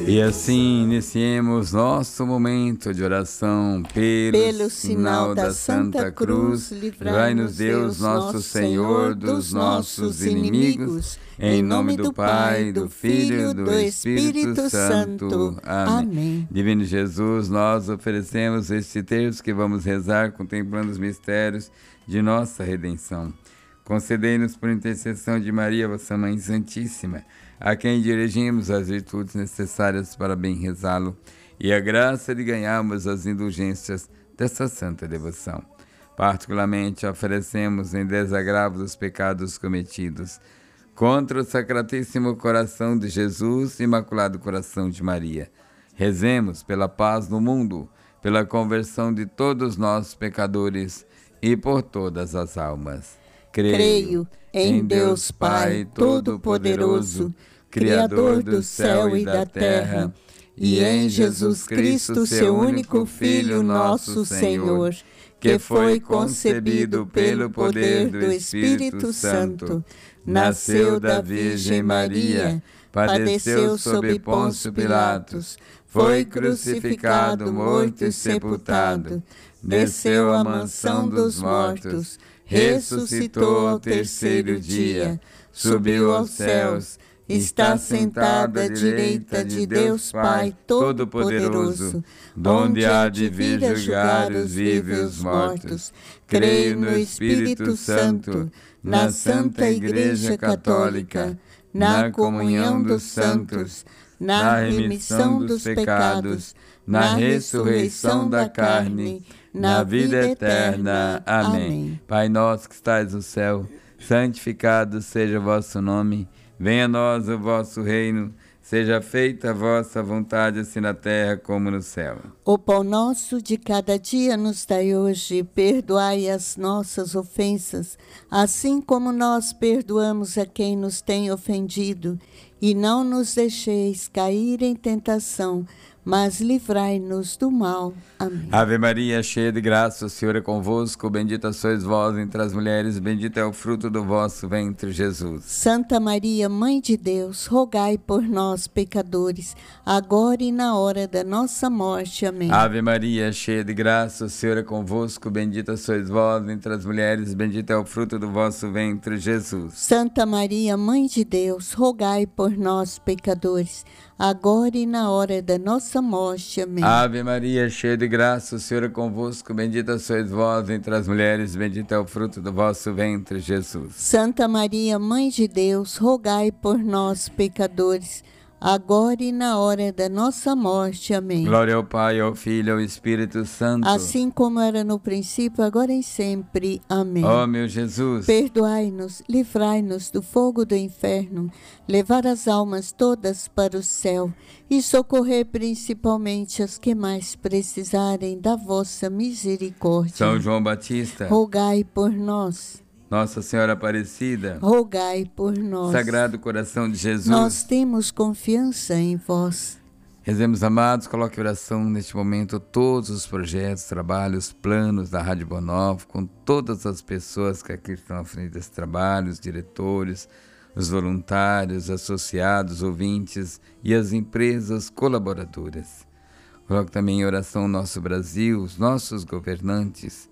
E assim iniciemos nosso momento de oração pelo sinal da Santa Cruz. Livrai-nos Deus, nosso Senhor, dos nossos inimigos. Em nome do Pai, do Filho e do Espírito Santo. Amém. Divino Jesus, nós oferecemos este terço que vamos rezar contemplando os mistérios de nossa redenção. Concedei-nos por intercessão de Maria, vossa Mãe Santíssima, a quem dirigimos as virtudes necessárias para bem rezá-lo, e a graça de ganharmos as indulgências dessa santa devoção. Particularmente oferecemos em desagravo dos pecados cometidos contra o Sacratíssimo Coração de Jesus e Imaculado Coração de Maria. Rezemos pela paz no mundo, pela conversão de todos nós pecadores e por todas as almas. Creio em Deus Pai Todo-Poderoso, Criador do céu e da terra, e em Jesus Cristo, seu único Filho, nosso Senhor, que foi concebido pelo poder do Espírito Santo, nasceu da Virgem Maria, padeceu sob Pôncio Pilatos, foi crucificado, morto e sepultado, desceu à mansão dos mortos, ressuscitou ao terceiro dia, subiu aos céus, está sentado à direita de Deus Pai Todo-Poderoso, donde há de vir julgar os vivos e os mortos. Creio no Espírito Santo, na Santa Igreja Católica, na comunhão dos santos, na remissão dos pecados, na ressurreição da carne, na vida eterna. Amém. Pai nosso que estais no céu, santificado seja o vosso nome. Venha a nós o vosso reino. Seja feita a vossa vontade, assim na terra como no céu. O pão nosso de cada dia nos dai hoje. Perdoai as nossas ofensas, assim como nós perdoamos a quem nos tem ofendido. E não nos deixeis cair em tentação, mas livrai-nos do mal. Amém. Ave Maria, cheia de graça, o Senhor é convosco. Bendita sois vós entre as mulheres, bendito é o fruto do vosso ventre, Jesus. Santa Maria, Mãe de Deus, rogai por nós, pecadores, agora e na hora da nossa morte. Amém. Ave Maria, cheia de graça, o Senhor é convosco. Bendita sois vós entre as mulheres, bendito é o fruto do vosso ventre, Jesus. Santa Maria, Mãe de Deus, rogai por nós, pecadores, agora e na hora da nossa morte. Amém. Ave Maria, cheia de graça, o Senhor é convosco. Bendita sois vós entre as mulheres, bendito é o fruto do vosso ventre, Jesus. Santa Maria, Mãe de Deus, rogai por nós, pecadores, agora e na hora da nossa morte. Amém. Glória ao Pai, ao Filho e ao Espírito Santo. Assim como era no princípio, agora e sempre. Amém. Ó meu Jesus, perdoai-nos, livrai-nos do fogo do inferno, levar as almas todas para o céu e socorrer principalmente as que mais precisarem da vossa misericórdia. São João Batista, rogai por nós. Nossa Senhora Aparecida, rogai por nós. Sagrado Coração de Jesus, nós temos confiança em vós. Rezemos, amados, coloque em oração neste momento todos os projetos, trabalhos, planos da Rádio Boa Nova, com todas as pessoas que aqui estão à frente desse trabalho, os diretores, os voluntários, associados, ouvintes e as empresas colaboradoras. Coloque também em oração o nosso Brasil, os nossos governantes,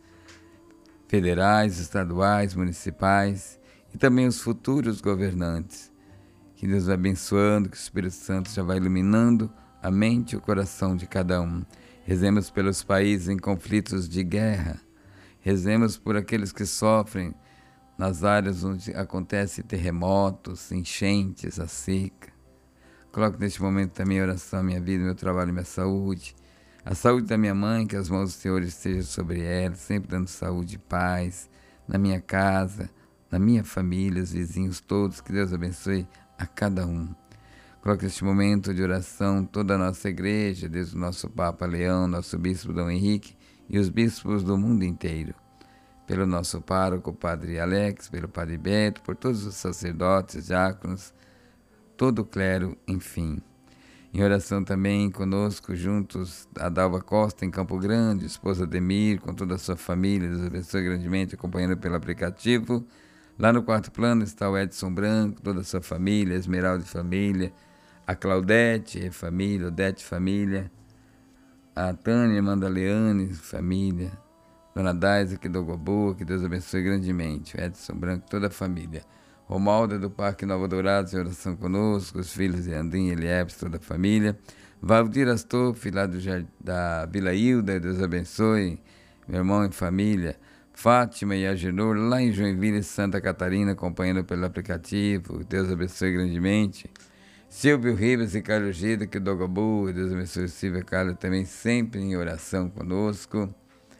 federais, estaduais, municipais e também os futuros governantes. Que Deus vai abençoando, que o Espírito Santo já vai iluminando a mente e o coração de cada um. Rezemos pelos países em conflitos de guerra. Rezemos por aqueles que sofrem nas áreas onde acontecem terremotos, enchentes, a seca. Coloco neste momento também a oração, a minha vida, meu trabalho e minha saúde. A saúde da minha mãe, que as mãos do Senhor estejam sobre ela, sempre dando saúde e paz, na minha casa, na minha família, os vizinhos todos, que Deus abençoe a cada um. Coloque neste momento de oração toda a nossa igreja, desde o nosso Papa Leão, nosso Bispo Dom Henrique e os bispos do mundo inteiro. Pelo nosso pároco, Padre Alex, pelo Padre Beto, por todos os sacerdotes, diáconos, todo o clero, enfim. Em oração também conosco, juntos, a Dalva Costa, em Campo Grande, esposa Ademir, com toda a sua família, Deus abençoe grandemente, acompanhando pelo aplicativo. Lá no quarto plano está o Edson Branco, toda a sua família, Esmeralda e família, A Claudete, família, Odete, família. A Tânia, irmã da Leane, família. Dona Daisa, aqui do Goboa, que Deus abençoe grandemente. O Edson Branco, toda a família. Romalda do Parque Nova Dourado, em oração conosco. Os filhos de Andrinha, Eliebs, toda a família. Valdir Astoff, lá da Vila Hilda, Deus abençoe. Meu irmão e família. Fátima e Agenor, lá em Joinville, Santa Catarina, acompanhando pelo aplicativo. Deus abençoe grandemente. Silvio Ribas e Carlos Gida, que do Goboa, Deus abençoe. Silvio e Carlos também sempre em oração conosco.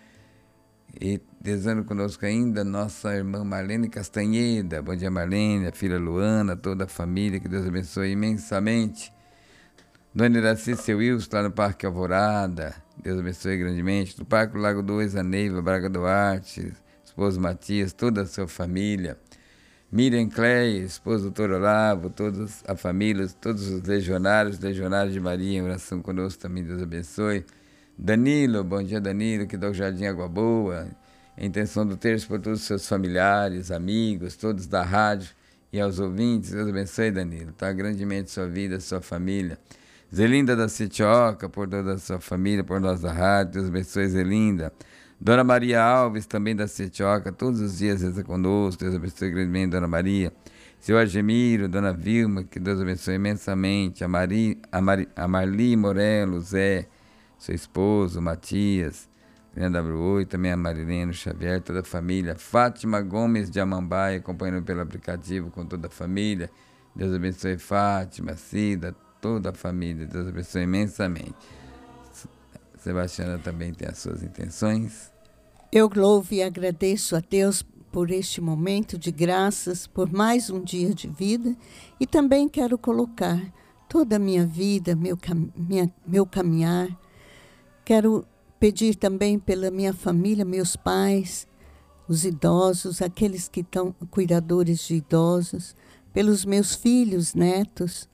E rezando conosco ainda nossa irmã Marlene Castanheda. Bom dia, Marlene, a filha Luana, toda a família, que Deus abençoe imensamente. Dona Iraci, seu Wilson, lá no Parque Alvorada, Deus abençoe grandemente. Do Parque Lago 2, a Neiva, Braga Duarte, esposo Matias, toda a sua família. Miriam Cleia, esposo do Doutor Olavo, toda a família, todos os legionários de Maria, em oração conosco também, Deus abençoe. Danilo, bom dia, Danilo, que dá o Jardim Água Boa. A intenção do terço por todos os seus familiares, amigos, todos da rádio e aos ouvintes. Deus abençoe, Danilo. Tá grandemente sua vida, sua família. Zelinda da Citioca, por toda a sua família, por nós da rádio. Deus abençoe, Zelinda. Dona Maria Alves, também da Citioca, todos os dias reza conosco. Deus abençoe grandemente, Dona Maria. Seu Argemiro, Dona Vilma, que Deus abençoe imensamente. A Marli Morelo, Zé, seu esposo, Matias, Leandro W8, também a Marilene Xavier, toda a família. Fátima Gomes de Amambaia, acompanhando pelo aplicativo com toda a família. Deus abençoe Fátima, Cida, toda a família. Deus abençoe imensamente. Sebastiana também tem as suas intenções. Eu louvo e agradeço a Deus por este momento de graças, por mais um dia de vida, e também quero colocar toda a minha vida, meu caminhar. Quero pedir também pela minha família, meus pais, os idosos, aqueles que estão cuidadores de idosos, pelos meus filhos, netos,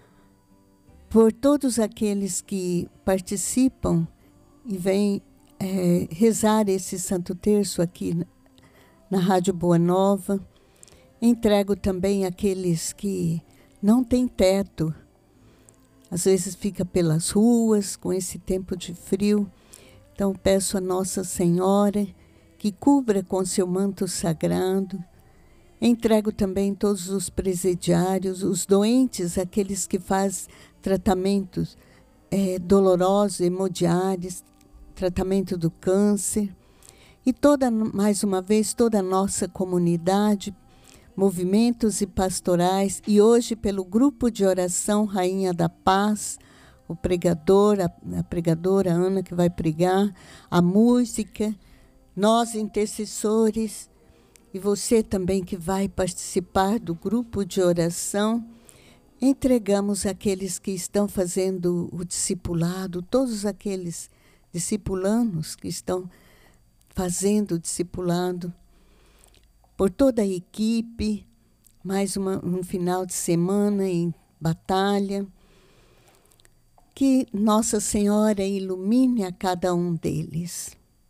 por todos aqueles que participam e vêm rezar esse Santo Terço aqui na Rádio Boa Nova. Entrego também aqueles que não têm teto, às vezes fica pelas ruas com esse tempo de frio. Então peço a Nossa Senhora que cubra com seu manto sagrado. Entrego também todos os presidiários, os doentes, aqueles que fazem tratamentos dolorosos, hemodiários, tratamento do câncer. E mais uma vez, toda a nossa comunidade, movimentos e pastorais, e hoje pelo grupo de oração Rainha da Paz, o pregador, a pregadora Ana que vai pregar, a música, nós intercessores, e você também que vai participar do grupo de oração. Entregamos aqueles que estão fazendo o discipulado, todos aqueles discipulanos que estão fazendo o discipulado, por toda a equipe, mais um final de semana em batalha. Que Nossa Senhora ilumine a cada um deles.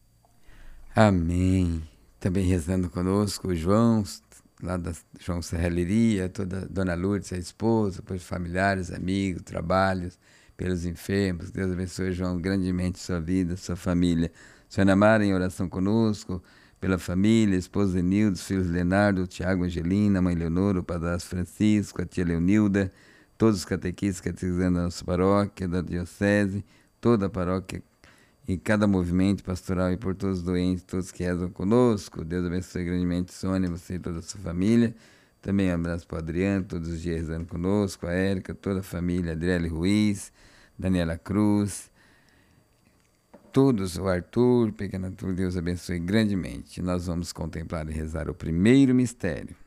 Amém. Também rezando conosco o João, lá da João Serralheria, toda Dona Lourdes, a esposa, por familiares, amigos, trabalhos, pelos enfermos. Deus abençoe, João, grandemente sua vida, sua família. Senhora Mara, em oração conosco, pela família, esposa Zenildo, os filhos Leonardo, Tiago, Angelina, mãe Leonora, o padrasto Francisco, a tia Leonilda, todos os catequistas catequizando a nossa paróquia, da diocese, toda a paróquia e cada movimento pastoral, e por todos os doentes, todos que rezam conosco. Deus abençoe grandemente Sônia, você e toda a sua família. Também um abraço para o Adriano, todos os dias rezando conosco, a Érica, toda a família, Adriele Ruiz, Daniela Cruz, todos, o Arthur, pequeno Arthur, Deus abençoe grandemente. Nós vamos contemplar e rezar o primeiro mistério.